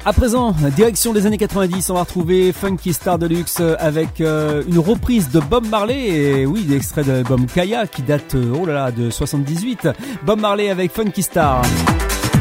À présent, direction des années 90, on va retrouver Funky Star Deluxe avec une reprise de Bob Marley, et oui, l'extrait de l'album Kaya qui date de 78. Bob Marley avec Funky Star.